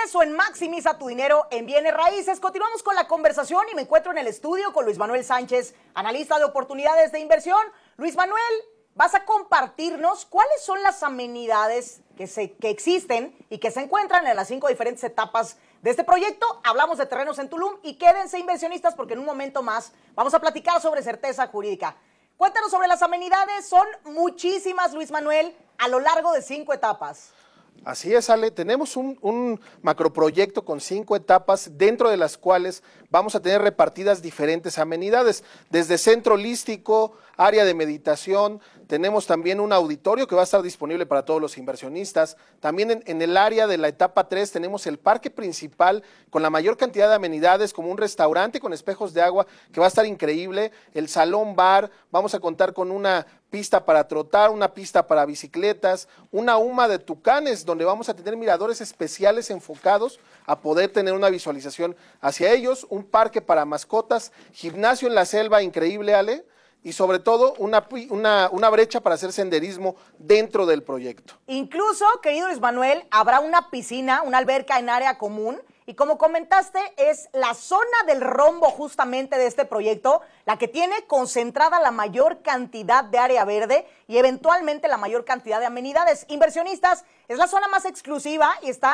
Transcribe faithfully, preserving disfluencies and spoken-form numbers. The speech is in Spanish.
regreso en Maximiza tu dinero en bienes raíces. Continuamos con la conversación y me encuentro en el estudio con Luis Manuel Sánchez, analista de oportunidades de inversión. Luis Manuel, vas a compartirnos cuáles son las amenidades que, se, que existen y que se encuentran en las cinco diferentes etapas de este proyecto. Hablamos de terrenos en Tulum y quédense inversionistas porque en un momento más vamos a platicar sobre certeza jurídica. Cuéntanos sobre las amenidades, son muchísimas, Luis Manuel, a lo largo de cinco etapas. Así es, Ale, tenemos un, un macroproyecto con cinco etapas, dentro de las cuales vamos a tener repartidas diferentes amenidades, desde centro holístico, área de meditación, tenemos también un auditorio que va a estar disponible para todos los inversionistas, también en, en el área de la etapa tres tenemos el parque principal con la mayor cantidad de amenidades, como un restaurante con espejos de agua que va a estar increíble, el salón bar, vamos a contar con una pista para trotar, una pista para bicicletas, una huma de tucanes, donde vamos a tener miradores especiales enfocados a poder tener una visualización hacia ellos, un parque para mascotas, gimnasio en la selva, increíble, Ale, y sobre todo una, una, una brecha para hacer senderismo dentro del proyecto. Incluso, querido Luis Manuel, habrá una piscina, una alberca en área común, y como comentaste, es la zona del rombo justamente de este proyecto, la que tiene concentrada la mayor cantidad de área verde y eventualmente la mayor cantidad de amenidades. Inversionistas, es la zona más exclusiva y está